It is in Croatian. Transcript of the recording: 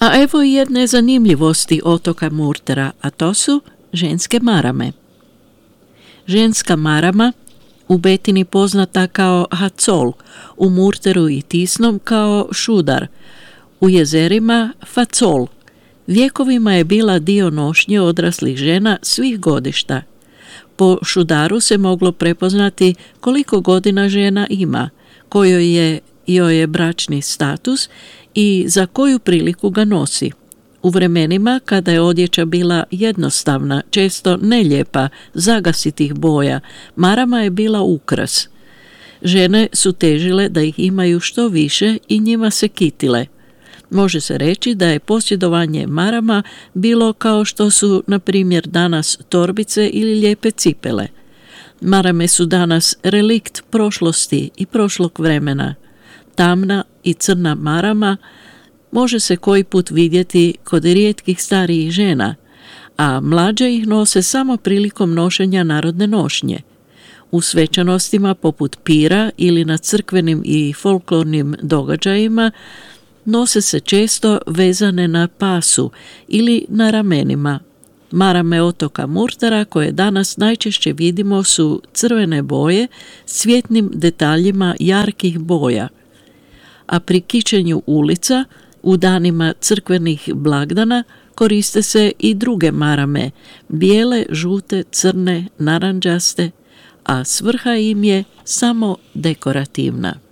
A evo i jedne zanimljivosti otoka Murtera, a to su ženske marame. Ženska marama, u Betini poznata kao hacol, u Murteru i Tisnom kao šudar, u jezerima facol, vjekovima je bila dio nošnje odraslih žena svih godišta. Po šudaru se moglo prepoznati koliko godina žena ima, joj je bračni status i za koju priliku ga nosi. U vremenima kada je odjeća bila jednostavna, često nelijepa, zagasitih boja, marama je bila ukras. Žene su težile da ih imaju što više i njima se kitile. Može se reći da je posjedovanje marama bilo kao što su, na primjer, danas torbice ili lijepe cipele. Marame su danas relikt prošlosti i prošlog vremena. Tamna i crna marama može se koji put vidjeti kod rijetkih starijih žena, a mlađe ih nose samo prilikom nošenja narodne nošnje. U svečanostima poput pira ili na crkvenim i folklornim događajima nose se često vezane na pasu ili na ramenima. Marame otoka Murtera koje danas najčešće vidimo su crvene boje s cvjetnim detaljima jarkih boja. A pri kićenju ulica u danima crkvenih blagdana koriste se i druge marame, bijele, žute, crne, narandžaste, a svrha im je samo dekorativna.